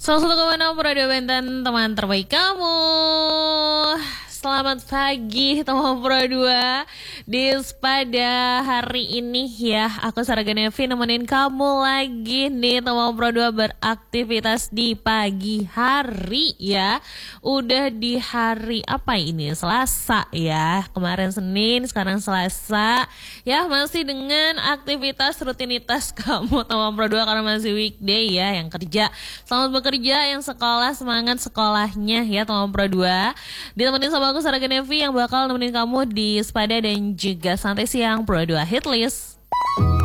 101,6 Radio Banten, teman terbaik kamu. Selamat pagi teman Pro 2 pada hari ini ya. Aku Sarah Ganevi nemenin kamu lagi nih teman Pro 2 beraktivitas di pagi hari ya. Udah di hari apa ini? Selasa ya. Kemarin Senin, sekarang Selasa. Ya masih dengan aktivitas rutinitas kamu teman Pro 2 karena masih weekday ya. Yang kerja, selamat bekerja. Yang sekolah, semangat sekolahnya ya teman Pro 2. Ditemenin sama aku Sarah Ganevi yang bakal nemenin kamu di Sepada dan juga Santai Siang Pro 2 Hitlist.